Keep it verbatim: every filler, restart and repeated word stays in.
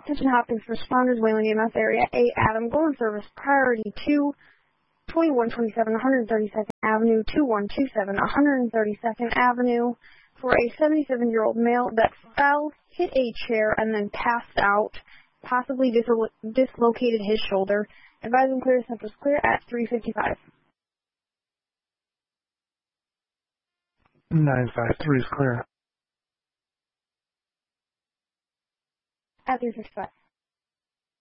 Attention Hopkins responders, Wayland E M S area eight, Adam, go in service, priority two, twenty-one twenty-seven, one thirty-second Avenue, two one two seven, one thirty-second Avenue, for a seventy-seven-year-old male that fell, hit a chair, and then passed out, possibly dislo- dislocated his shoulder. Advising clear, central clear at three fifty-five. nine five three is clear. At three fifty-five.